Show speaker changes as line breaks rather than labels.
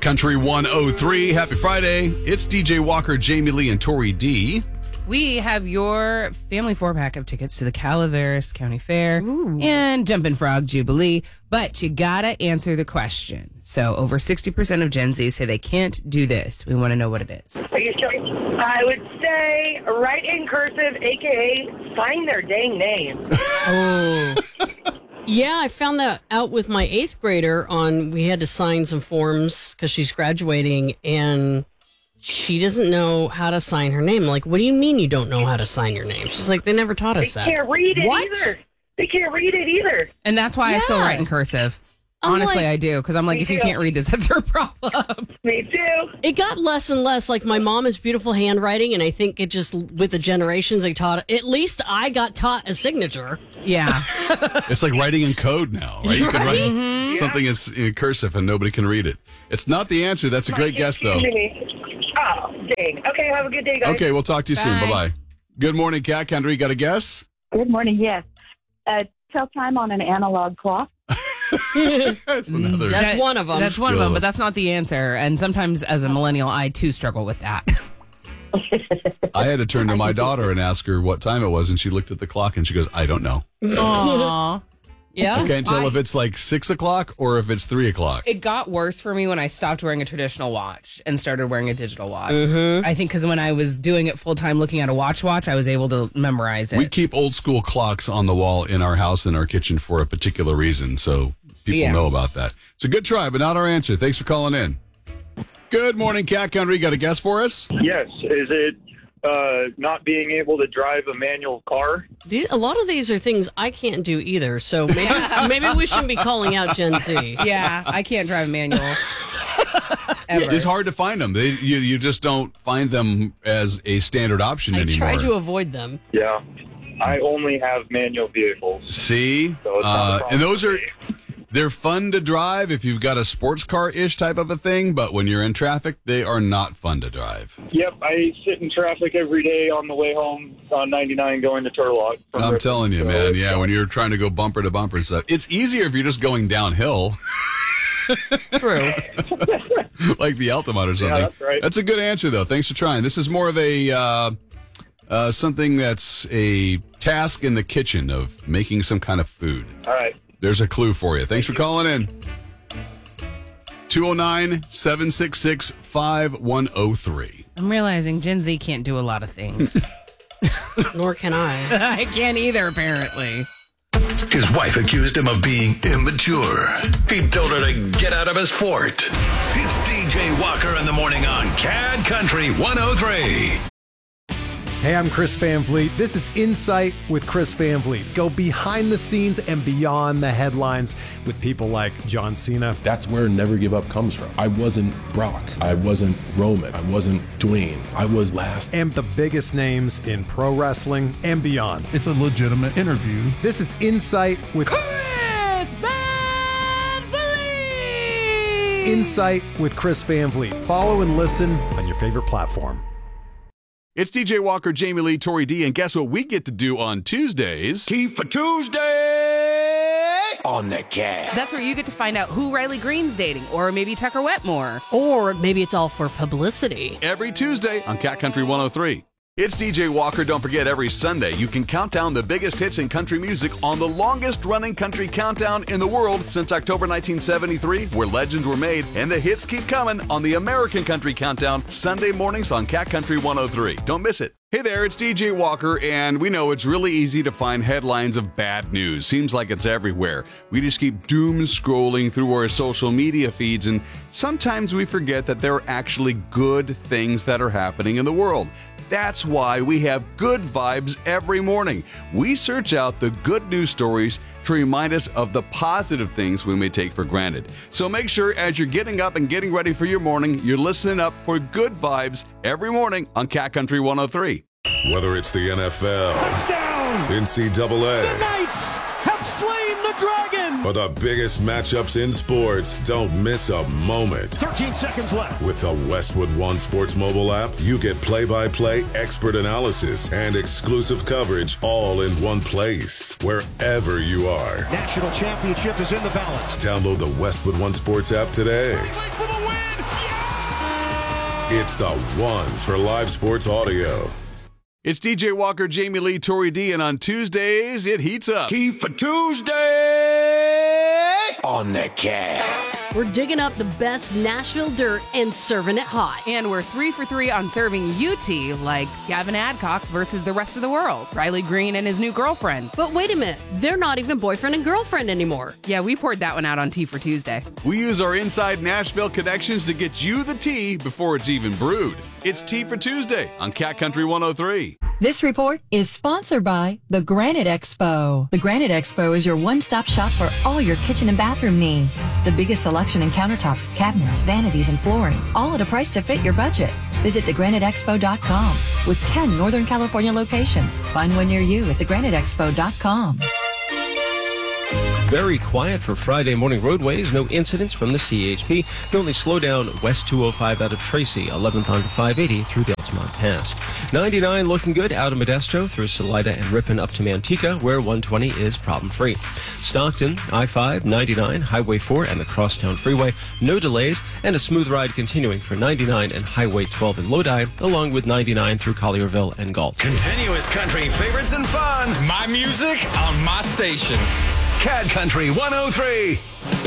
Country 103. Happy Friday. It's DJ Walker, Jamie Lee, and Tori D.
We have your family 4-pack of tickets to the Calaveras County Fair and Jumpin' Frog Jubilee, but you gotta answer the question. So over 60% of Gen Z say they can't do this. We want to know what it is.
Are you sure? I would say write in cursive, a.k.a. sign their dang name.
Oh.
Yeah, I found that out with my 8th grader we had to sign some forms because she's graduating, and she doesn't know how to sign her name. Like, what do you mean you don't know how to sign your name? She's like, they never taught us that.
They can't read it
What?
either. They can't read it either.
And that's why I still
Yeah.
write in cursive.
I'm
Honestly,
like-
I do, because I'm like,
Me
if you
too.
can't read this, that's your problem.
Me too.
It got less and less. Like, my mom has beautiful handwriting, and I think it just, with the generations they taught, at least I got taught a signature.
Yeah.
It's like writing in code now, right? You can write something in cursive and nobody can read it. It's not the answer. That's a great guess, though.
Oh, dang. Okay, have a good day, guys.
Okay, we'll talk to you soon.
Bye.
Bye-bye. Good morning, Cat Country. Got a guess?
Good morning. Yes. Tell time on an analog clock.
That's another.
That's one of them.
That's one of them, but that's not the answer. And sometimes as a millennial, I too struggle with that.
I had to turn to my daughter and ask her what time it was, and she looked at the clock and she goes, I don't know.
Aww.
Yeah.
I can't tell if it's like 6 o'clock or if it's 3 o'clock.
It got worse for me when I stopped wearing a traditional watch and started wearing a digital watch. I think because when I was doing it full time looking at a watch, I was able to memorize it.
We keep old school clocks on the wall in our house, in our kitchen for a particular reason, so people know about that. It's a good try, but not our answer. Thanks for calling in. Good morning, Cat Country. Got a guess for us?
Yes. Is it not being able to drive a manual car?
A lot of these are things I can't do either, so maybe we shouldn't be calling out Gen Z.
Yeah, I can't drive a manual. Ever.
It's hard to find them. You just don't find them as a standard option
I
anymore.
try to avoid them.
Yeah. I only have manual vehicles.
See?
So it's not a problem
and those
for
are...
me.
They're fun to drive if you've got a sports car-ish type of a thing, but when you're in traffic, they are not fun to drive.
Yep, I sit in traffic every day on the way home on 99 going to Turlock. from
I'm
Ripon.
telling you,
So
man.
it's-
Yeah, when you're trying to go bumper to bumper and stuff. It's easier if you're just going downhill,
True.
like the Altamont or something.
Yeah, that's right.
That's a good answer, though. Thanks for trying. This is more of a something that's a task in the kitchen of making some kind of food.
All right.
There's a clue for you. Thanks for calling in. 209-766-5103.
I'm realizing Gen Z can't do a lot of things.
Nor can I.
I can't either, apparently.
His wife accused him of being immature. He told her to get out of his fort. It's DJ Walker in the morning on CAD Country 103.
Hey, I'm Chris Van Vliet. This is Insight with Chris Van Vliet. Go behind the scenes and beyond the headlines with people like John Cena.
That's where Never Give Up comes from. I wasn't Brock. I wasn't Roman. I wasn't Dwayne. I was last.
And the biggest names in pro wrestling and beyond.
It's a legitimate interview.
This is Insight with
Chris Van Vliet!
Insight with Chris Van Vliet. Follow and listen on your favorite platform.
It's DJ Walker, Jamie Lee, Tori D, and guess what we get to do on Tuesdays?
Key for Tuesday on the CAD.
That's where you get to find out who Riley Green's dating, or maybe Tucker Wetmore.
Or maybe it's all for publicity.
Every Tuesday on Cat Country 103. It's DJ Walker. Don't forget, every Sunday you can count down the biggest hits in country music on the longest running country countdown in the world since October 1973, where legends were made, and the hits keep coming on the American Country Countdown, Sunday mornings on Cat Country 103. Don't miss it. Hey there, it's DJ Walker, and we know it's really easy to find headlines of bad news. Seems like it's everywhere. We just keep doom scrolling through our social media feeds, and sometimes we forget that there are actually good things that are happening in the world. That's why we have Good Vibes every morning. We search out the good news stories to remind us of the positive things we may take for granted. So make sure as you're getting up and getting ready for your morning, you're listening up for Good Vibes every morning on Cat Country 103.
Whether it's the NFL,
Touchdown!
NCAA,
The Knights have slain the dragon!
or the biggest matchups in sports, don't miss a moment.
13 seconds left.
With the Westwood One Sports mobile app, you get play-by-play expert analysis and exclusive coverage all in one place, wherever you are.
National championship is in the balance.
Download the Westwood One Sports app today.
For the win!
It's the one for live sports audio.
It's DJ Walker, Jamie Lee, Tori D, and on Tuesdays, it heats up.
Tea for Tuesday on the Cat.
We're digging up the best Nashville dirt and serving it hot.
And we're 3 for 3 on serving UT, like Gavin Adcock versus the rest of the world, Riley Green and his new girlfriend.
But wait a minute, they're not even boyfriend and girlfriend anymore.
Yeah, we poured that one out on Tea for Tuesday.
We use our inside Nashville connections to get you the tea before it's even brewed. It's Tea for Tuesday on Cat Country 103.
This report is sponsored by the Granite Expo. The Granite Expo is your one-stop shop for all your kitchen and bathroom needs. The biggest selection in countertops, cabinets, vanities, and flooring, all at a price to fit your budget. Visit thegraniteexpo.com with 10 Northern California locations. Find one near you at thegraniteexpo.com.
Very quiet for Friday morning roadways. No incidents from the CHP. The only slowdown west 205 out of Tracy, 11th onto 580 through the Altamont Pass. 99 looking good out of Modesto through Salida and Ripon up to Manteca, where 120 is problem-free. Stockton, I-5, 99, Highway 4, and the Crosstown Freeway. No delays, and a smooth ride continuing for 99 and Highway 12 in Lodi, along with 99 through Collierville and Galt.
Continuous country favorites and fun.
My music on my station.
Cat Country 103.